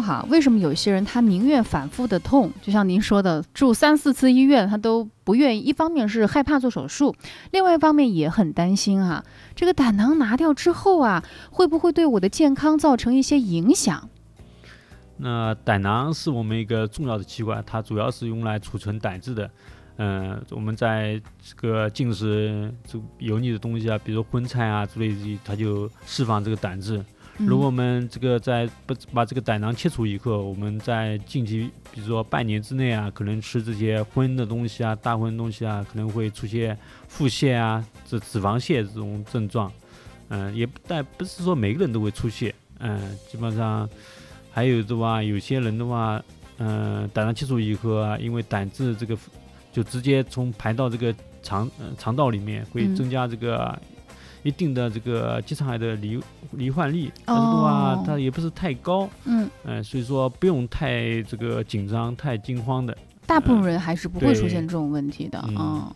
哈，为什么有些人他宁愿反复的痛，就像您说的，住3-4次医院，他都不愿意。一方面是害怕做手术，另外一方面也很担心哈，这个胆囊拿掉之后啊，会不会对我的健康造成一些影响？ 那胆囊是我们一个重要的器官，它主要是用来储存胆汁的。我们在这个进食这油腻的东西啊，比如说荤菜啊之类的，它就释放这个胆汁。如果我们这个把这个胆囊切除以后，我们在近期，比如说半年之内啊，可能吃这些荤的东西啊、大荤的东西啊，可能会出现腹泻啊、脂肪泻这种症状。但不是说每个人都会出血。基本上还有的话，有些人的话，胆囊切除以后啊，因为胆汁这个就直接排到这个肠道里面，会增加这个一定的这个结肠癌的罹患率，但是的话它也不是太高，所以说不用太这个紧张、太惊慌的。 大部分人还是不会出现这种问题的。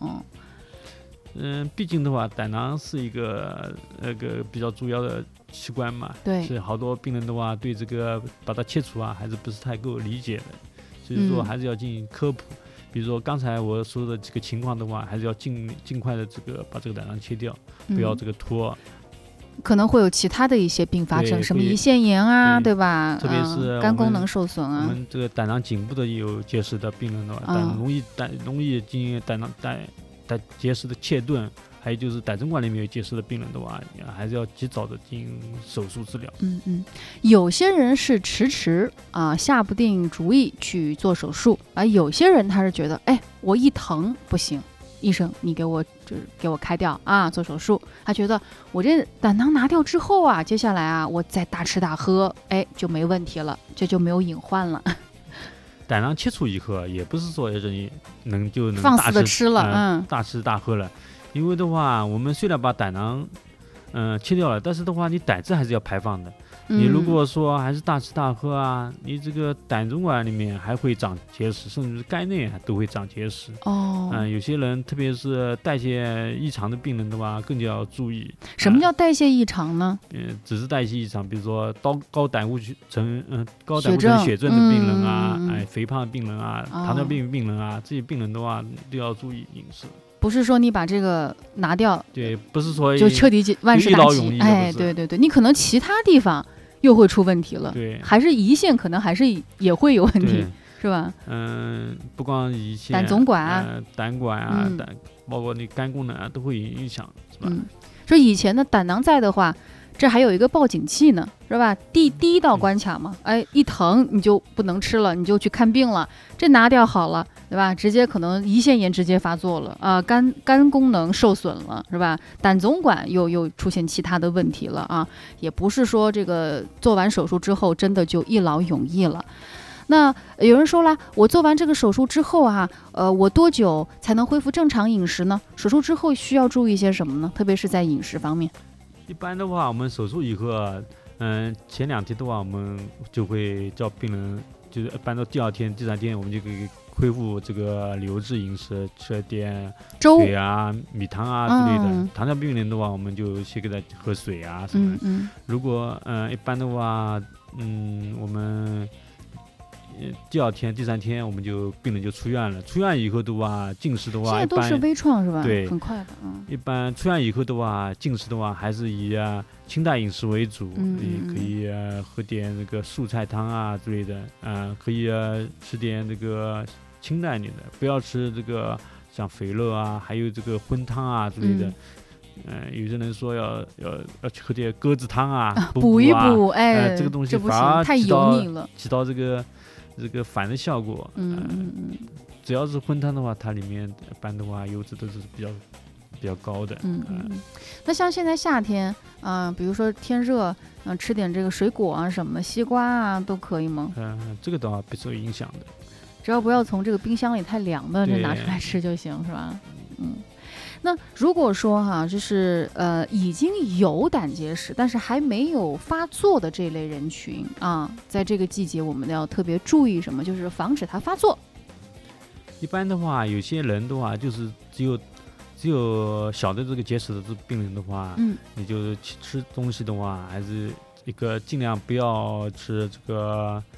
毕竟的话，胆囊是一个比较主要的器官嘛， 对， 所以好多病人的话对这个把它切除啊，还是不是太够理解的，所以说还是要进行科普。比如说刚才我说的这个情况的话，还是要尽快的把这个胆囊切掉，不要这个拖。 可能会有其他的一些并发症，什么胰腺炎啊，对吧？ 特别是肝功能受损啊。 我们这个胆囊颈部的有结石的病人的话，容易进行胆结石的切断，还有就是胆总管里面有结石的病人的话，还是要及早的进行手术治疗。 有些人是迟下不定主意去做手术，而有些人他是觉得，我一疼不行，医生你给我开掉啊，做手术。他觉得我这胆囊拿掉之后啊，接下来啊我再大吃大喝，就没问题了，这就没有隐患了。 胆囊切除以后也不是说人能放肆的吃了， 大吃大喝了。因为的话，我们虽然把胆囊切掉了，但是的话，你胆汁还是要排放的。你如果说还是大吃大喝啊，你这个胆总管里面还会长结石，甚至是肝内都会长结石。有些人特别是代谢异常的病人的话，更加要注意。 什么叫代谢异常呢？ 只是代谢异常，比如说高胆固醇血症的病人啊，肥胖的病人啊，糖尿病病人啊，这些病人的话都要注意饮食。 不是说你把这个拿掉， 对，不是说就彻底万事大吉。对，你可能其他地方又会出问题了。 对， 还是胰腺可能还是也会有问题，是吧？ 不光胰腺、 胆总管啊、 胆管啊、包括你肝功能啊都会影响，是吧？ 说以前的胆囊在的话，这还有一个报警器呢，是吧？第一道关卡嘛，一疼你就不能吃了，你就去看病了。这拿掉好了，对吧？直接可能胰腺炎直接发作了啊，肝功能受损了，是吧？胆总管又出现其他的问题了啊，也不是说这个做完手术之后真的就一劳永逸了。那有人说了，我做完这个手术之后啊，我多久才能恢复正常饮食呢？手术之后需要注意些什么呢？特别是在饮食方面。 一般的话，我们手术以后啊，前2天的话，我们就会叫病人，就是一般到第2天、第3天，我们就可以恢复这个流质饮食，吃点水啊、米汤啊之类的。糖尿病人的话，我们就先给他喝水啊什么的。如果一般的话，我们第2天、第3天，我们病人就出院了。出院以后的话，进食的话， 现在都是微创是吧？ 对， 很快的。 一般出院以后的话，进食的话还是以清淡饮食为主。也可以喝点那个素菜汤啊之类的。可以吃点这个清淡一点的，不要吃这个像肥肉啊，还有这个荤汤啊之类的。有些人说要喝点鸽子汤啊， 补一补。 这个东西反而太油腻了， 起到这个反的效果。只要是荤汤的话，它里面一般的话油脂都是比较高的。 那像现在夏天比如说天热，吃点这个水果啊什么的，西瓜啊都可以吗？ 这个的话不受影响的， 只要不要从这个冰箱里太凉的就拿出来吃就行，是吧？那如果说就是已经有胆结石，但是还没有发作的这类人群啊，在这个季节我们要特别注意什么？就是防止它发作。 一般的话，有些人的话就是只有小的这个结石的病人的话，你就吃东西的话，还是一个尽量不要吃这个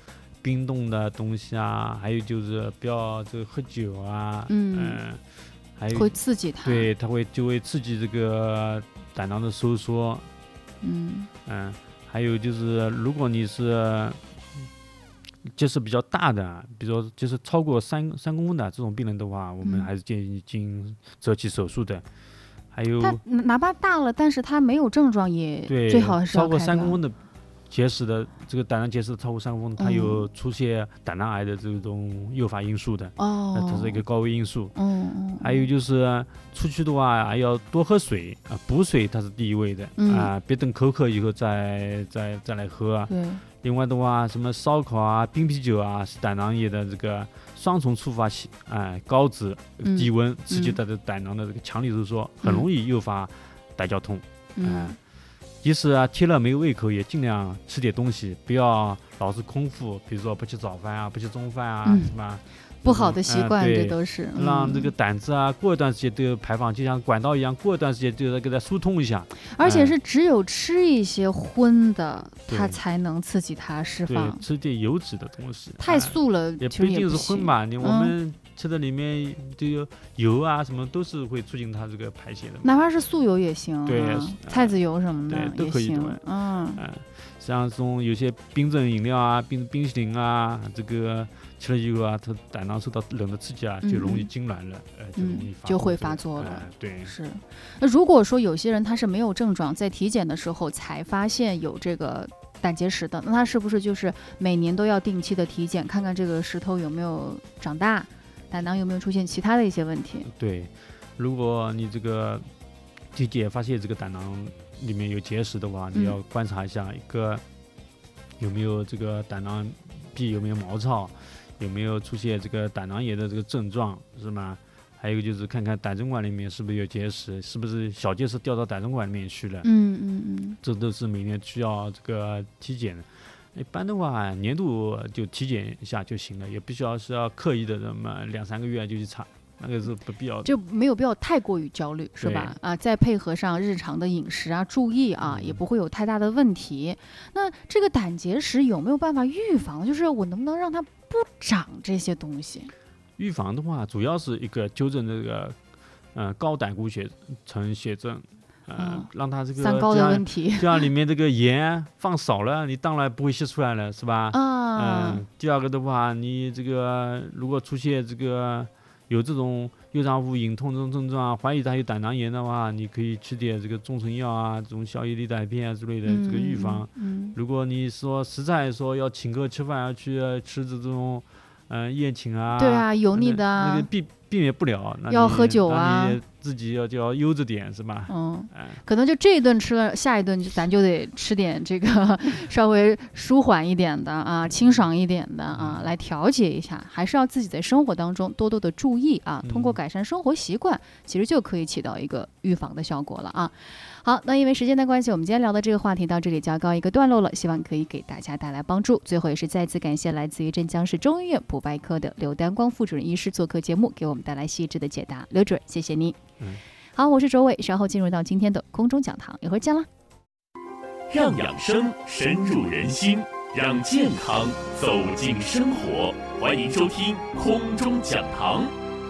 冰冻的东西啊，还有就是不要这个喝酒啊，还有会刺激它， 对，它就会刺激这个胆囊的收缩，还有就是如果你是结石比较大的，比如说就是超过3公分的这种病人的话，我们还是建议进择期手术的。还有它哪怕大了，但是它没有症状也最好是要超过开掉 3公分的结石的这个胆囊结石超过3公分，它有出现胆囊癌的这种诱发因素的，它是一个高危因素。还有就是出去的话还要多喝水补水它是第一位的别等口渴以后再来喝。对。另外的话，什么烧烤啊、冰啤酒啊，是胆囊炎的这个双重触发器高脂、低温刺激它的胆囊的这个强力收缩，很容易诱发胆绞痛。即使贴了没有胃口，也尽量吃点东西，不要老是空腹，比如说不吃早饭啊、不吃中饭啊，是吧？ 不好的习惯，这都是让这个胆汁过一段时间都有排放，就像管道一样，过一段时间都要给它疏通一下。 而且是只有吃一些荤的，它才能刺激它释放。 对，吃点油脂的东西。 太素了， 也不一定是荤吧？我们吃的里面就有油啊，什么都是会促进它这个排泄的。 哪怕是素油也行， 对， 菜籽油什么的都可以的。像这种有些冰镇饮料啊、冰淇淋啊，这个吃了以后它胆囊受到冷的刺激就容易痉挛了， 就会发作了。 对， 是。那如果说有些人他是没有症状，在体检的时候才发现有这个胆结石的，那他是不是就是每年都要定期的体检，看看这个石头有没有长大，胆囊有没有出现其他的一些问题？ 对，如果你这个体检发现这个胆囊里面有结石的话，你要观察一下一个有没有这个胆囊壁有没有毛糙，有没有出现这个胆囊炎的这个症状，是吗？还有就是看看胆总管里面是不是有结石，是不是小结石掉到胆总管里面去了。这都是每年需要这个体检的。一般的话，年度就体检一下就行了，也不需要刻意的那么2-3个月就去查。那个是不必要的， 就没有必要太过于焦虑，是吧？再配合上日常的饮食注意也不会有太大的问题。那这个胆结石有没有办法预防？就是我能不能让它不长这些东西？ 预防的话，主要是一个纠正这个高胆固醇血症，让它这个三高的问题， 这样里面这个盐放少了，你当然不会吸出来了，是吧？第二个的话，你这个如果出现这个有这种右上腹隐痛这种症状怀疑它有胆囊炎的话，你可以吃点这个中成药这种小叶利胆片之类的这个预防。如果你说实在说要请客吃饭，要去吃这种宴请对油腻的那个避免不了， 要喝酒你自己要悠着点，是吧？ 可能就这一顿吃了，下一顿咱就得吃点这个稍微舒缓一点的清爽一点的来调节一下。还是要自己在生活当中多多的注意通过改善生活习惯，其实就可以起到一个预防的效果了好，那因为时间的关系，我们今天聊的这个话题到这里就要告一个段落了，希望可以给大家带来帮助。最后也是再次感谢来自于镇江市中医院普外科的刘丹光副主任医师做客节目，给我们带来细致的解答。刘主任，谢谢你。好，我是卓伟，稍后进入到今天的空中讲堂，一会儿见了。 让养生深入人心，让健康走进生活，欢迎收听空中讲堂。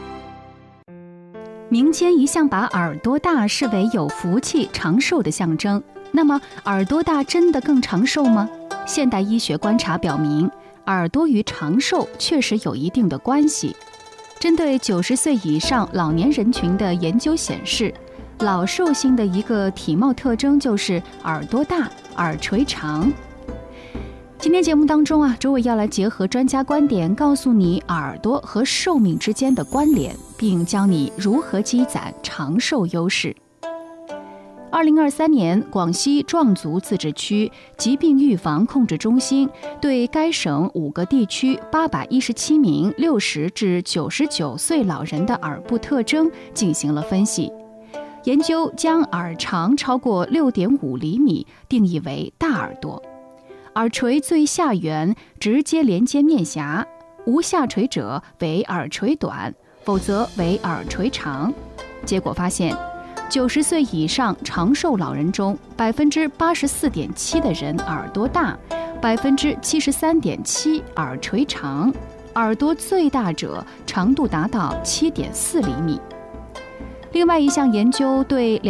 民间一向把耳朵大视为有福气、长寿的象征，那么耳朵大真的更长寿吗？现代医学观察表明，耳朵与长寿确实有一定的关系。针对90岁以上老年人群的研究显示，老寿星的一个体貌特征就是耳朵大、耳垂长。今天节目当中周伟要来结合专家观点，告诉你耳朵和寿命之间的关联，并教你如何积攒长寿优势。2023年，广西壮族自治区疾病预防控制中心对该省5个地区817名60至99岁老人的耳部特征进行了分析。研究将耳长超过6.5厘米定义为大耳朵，耳垂最下缘直接连接面颊，无下垂者为耳垂短，否则为耳垂长。结果发现，90岁以上长寿老人中，84.7%的人耳朵大 73.7%耳垂长，耳朵最大者长度达到7.4厘米。另外一项研究对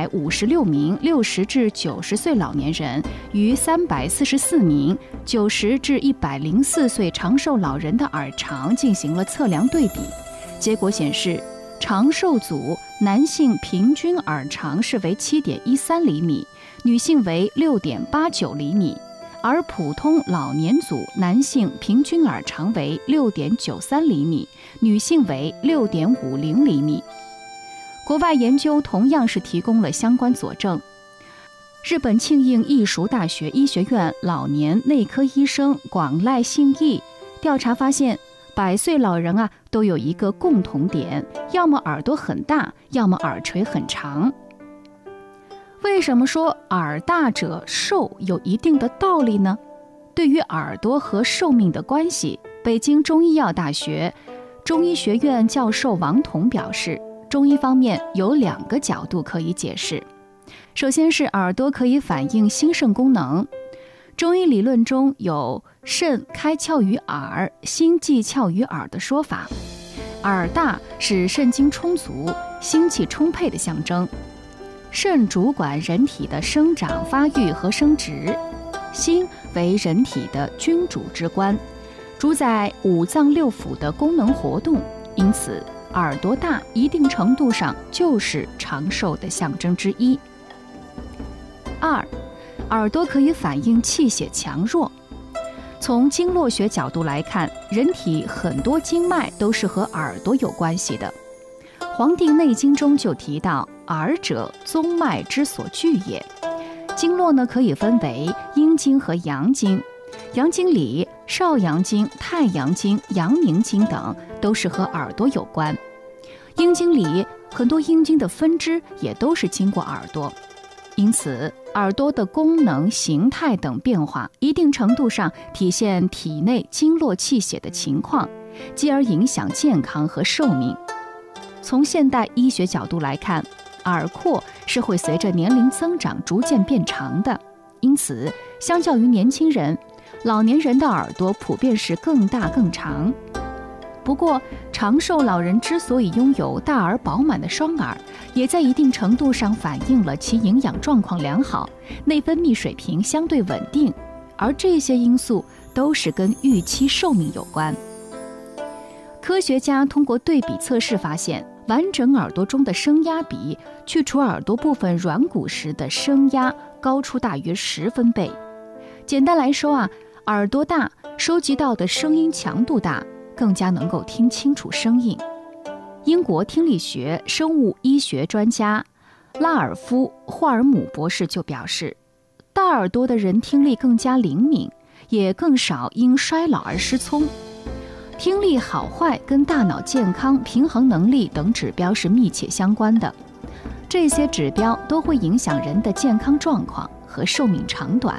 256名60至90岁老年人与344名90至104岁长寿老人的耳长进行了测量对比，结果显示，长寿组男性平均耳长是为7.13厘米，女性为6.89厘米，而普通老年组男性平均耳长为6.93厘米，女性为6.50厘米。国外研究同样是提供了相关佐证。日本庆应义塾大学医学院老年内科医生广濑信义调查发现，100岁老人都有一个共同点，要么耳朵很大，要么耳垂很长。为什么说耳大者寿有一定的道理呢？对于耳朵和寿命的关系，北京中医药大学中医学院教授王彤表示，中医方面有2个角度可以解释。首先是耳朵可以反映心肾功能，中医理论中有肾开窍于耳，心寄窍于耳的说法。耳大是肾精充足、心气充沛的象征。肾主管人体的生长发育和生殖，心为人体的君主之官，主宰五脏六腑的功能活动，因此耳朵大一定程度上就是长寿的象征之一。2. 耳朵可以反映气血强弱。从经络学角度来看，人体很多经脉都是和耳朵有关系的。《黄帝内经》中就提到，耳者宗脉之所聚也。经络呢可以分为阴经和阳经，阳经里少阳经、太阳经、阳明经等都是和耳朵有关。阴经里很多阴经的分支也都是经过耳朵，因此耳朵的功能、形态等变化，一定程度上体现体内经络气血的情况，继而影响健康和寿命。从现代医学角度来看，耳廓是会随着年龄增长逐渐变长的，因此相较于年轻人，老年人的耳朵普遍是更大更长。不过，长寿老人之所以拥有大而饱满的双耳，也在一定程度上反映了其营养状况良好，内分泌水平相对稳定，而这些因素都是跟预期寿命有关。科学家通过对比测试发现，完整耳朵中的声压比去除耳朵部分软骨时的声压高出大约10分贝。简单来说耳朵大，收集到的声音强度大，更加能够听清楚声音。英国听力学生物医学专家拉尔夫·霍尔姆博士就表示，大耳朵的人听力更加灵敏，也更少因衰老而失聪。听力好坏跟大脑健康、平衡能力等指标是密切相关的，这些指标都会影响人的健康状况和寿命长短。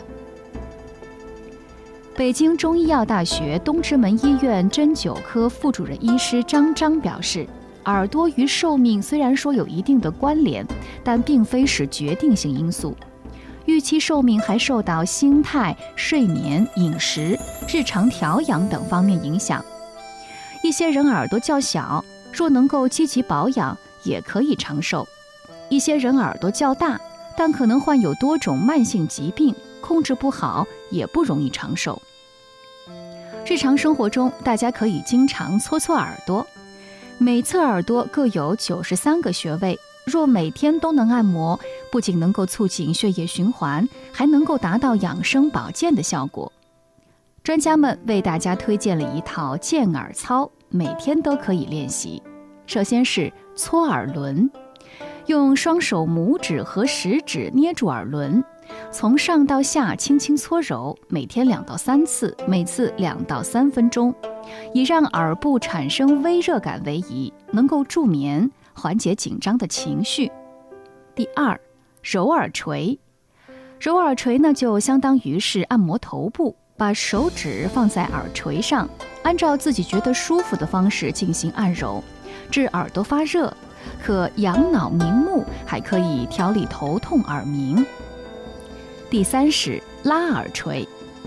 北京中医药大学东直门医院针灸科副主任医师张章表示，耳朵与寿命虽然说有一定的关联，但并非是决定性因素。预期寿命还受到心态、睡眠、饮食、日常调养等方面影响。一些人耳朵较小，若能够积极保养，也可以长寿；一些人耳朵较大，但可能患有多种慢性疾病，控制不好，也不容易长寿。日常生活中，大家可以经常搓搓耳朵，每侧耳朵各有93个穴位，若每天都能按摩，不仅能够促进血液循环，还能够达到养生保健的效果。专家们为大家推荐了一套健耳操，每天都可以练习。首先是搓耳轮，用双手拇指和食指捏住耳轮，从上到下轻轻搓揉，每天2到3次，每次2到3分钟，以让耳部产生微热感为宜，能够助眠，缓解紧张的情绪。第2，揉耳垂。揉耳垂呢，就相当于是按摩头部，把手指放在耳垂上，按照自己觉得舒服的方式进行按揉，治耳朵发热，可养脑明目，还可以调理头痛耳鸣。第3是拉耳垂，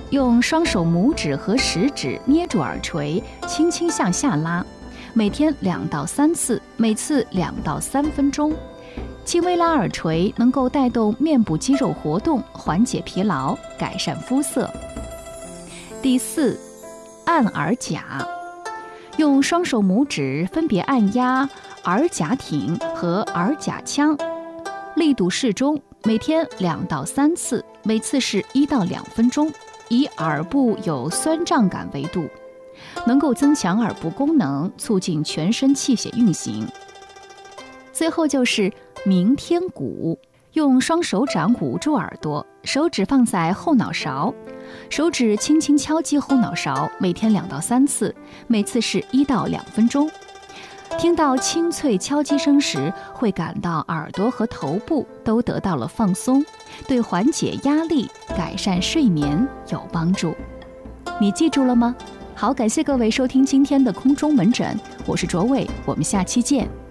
用双手拇指和食指捏住耳垂，轻轻向下拉，每天2到3次，每次2到3分钟。轻微拉耳垂能够带动面部肌肉活动，缓解疲劳，改善肤色。第4，按耳甲。用双手拇指分别按压耳甲挺和耳甲腔，力度适中，每天2到3次，每次是1到2分钟，以耳部有酸胀感为度，能够增强耳部功能，促进全身气血运行。最后就是鸣天鼓，用双手掌捂住耳朵，手指放在后脑勺，手指轻轻敲击后脑勺，每天2到3次，每次是1到2分钟。听到清脆敲击声时，会感到耳朵和头部都得到了放松，对缓解压力、改善睡眠有帮助。你记住了吗？好，感谢各位收听今天的空中门诊，我是卓伟，我们下期见。